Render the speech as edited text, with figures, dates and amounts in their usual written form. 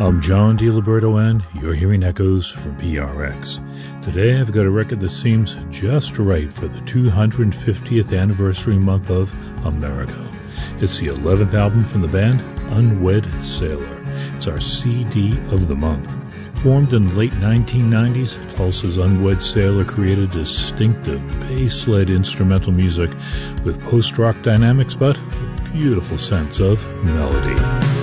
I'm John DiLiberto, and you're hearing Echoes from PRX. Today I've got a record that seems just right for the 250th anniversary month of America. It's the 11th album from the band, Unwed Sailor. It's our CD of the month. Formed in the late 1990s, Tulsa's Unwed Sailor created distinctive bass-led instrumental music with post-rock dynamics, but a beautiful sense of melody.